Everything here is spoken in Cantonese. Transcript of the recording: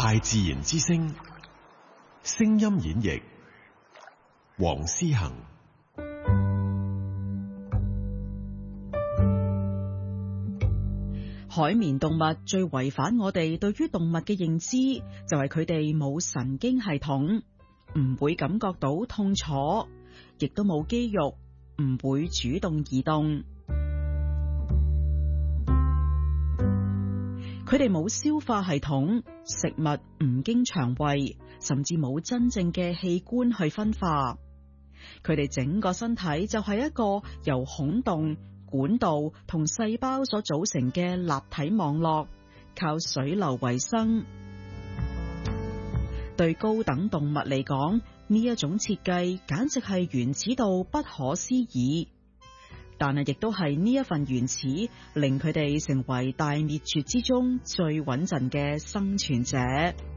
大自然之聲，聲音演繹黃思恒。 海綿動物最違反我哋對於動物嘅認知，就係佢哋冇神經系統，唔會感覺到痛楚，亦都冇肌肉，唔會主動移動。佢哋冇消化系統，食物唔經腸胃，甚至冇真正嘅器官去分化。佢哋整個身體就係一個由孔洞、管道同細胞所組成嘅立體網絡，靠水流為生。對高等動物嚟講，呢一種設計簡直係原始到不可思議。但係亦都係呢一份原始，令佢哋成為大滅絕之中最穩陣嘅生存者。